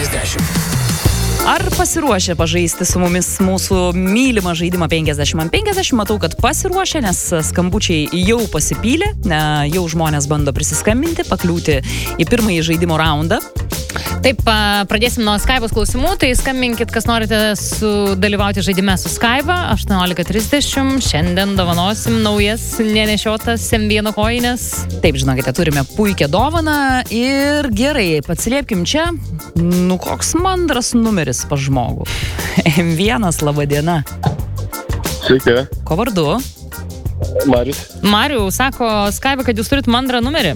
50. Ar pasiruošę pažaisti su mumis mūsų mylimą žaidimą 50/50? Matau, kad pasiruošę, nes skambučiai jau pasipylė, jau žmonės bando prisiskambinti, pakliūti į pirmąjį žaidimo raundą. Taip, pradėsim nuo Skype'os klausimų, tai skambinkit, kas norite sudalyvauti žaidime su Skype. 18:30, šiandien dovanosim naujas nenešiotas M1 kojines. Taip, žinokite, turime puikią dovaną ir gerai, atsiliepkim čia. Nu, koks mandras numeris pas žmogų. M1, laba diena. Sveiki, Ko vardu? Marius. Mariu, sako Skype, kad jūs turit mandrą numerį.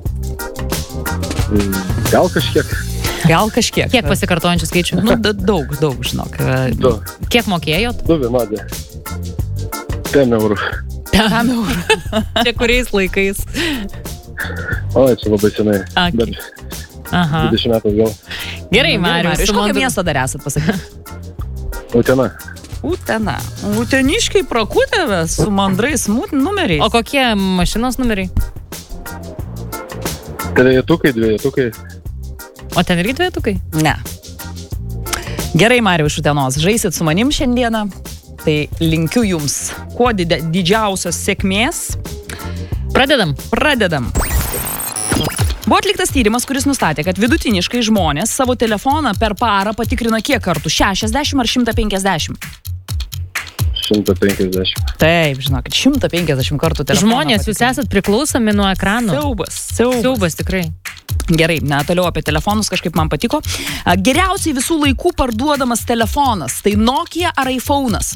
Gal kažkiek? Gal kažkiek. Kiek pasikartojančių skaičių? Nu, daug, žinok. 2. Kiek mokėjot? 2 vienodį. 10 eurų. Čia kuriais laikais? O, čia labai senai. Okay. Bet Aha. 20 metų gal. Gerai, Mariu. Iš kokio miesto dar esat pasakyti? Utena. Utena. Uteniškai prakutėve su mandrais numeriais. O kokie mašinos numeriai? Trejetukai, dvejetukai. O ten irgi dvejetukai? Ne. Gerai, Mariu, iš Utenos. Žaisit su manim šiandieną. Tai linkiu jums kuo didžiausios sėkmės. Pradedam. Buvo atliktas tyrimas, kuris nustatė, kad vidutiniškai žmonės savo telefoną per parą patikrina kiek kartų? 60 ar 150? 150. Taip, žinokit, 150 kartų telefoną. Žmonės, jūs esat priklausomi nuo ekranų. Siaubas tikrai. Gerai, toliau apie telefonus kažkaip man patiko. Geriausiai visų laikų parduodamas telefonas. Tai Nokia ar iPhone'as?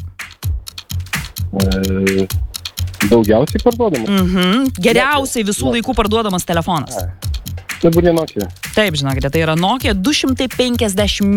Daugiausiai parduodamas? Geriausiai visų laikų parduodamas telefonas. Dabar ne Nokia. Taip, žinokite, tai yra Nokia 250